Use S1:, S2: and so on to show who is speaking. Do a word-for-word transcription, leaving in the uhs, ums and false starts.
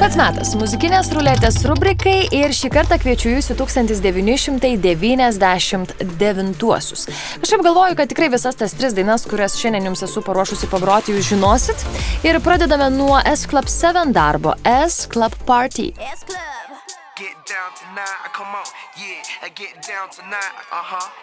S1: Pats metas muzikinės ruletės rubrikai ir šį kartą kviečiu jūs į tūkstantis devyni šimtai devyniasdešimt devintuosius. Kažkaip galvoju, kad tikrai visas tas tris dainas, kurias šiandien jums esu paruošusi pagroti, jūs žinosit. Ir pradedame nuo S Club seven darbo S Club Party.
S2: S Club. Get down tonight, come on, yeah, get down tonight, uh-huh.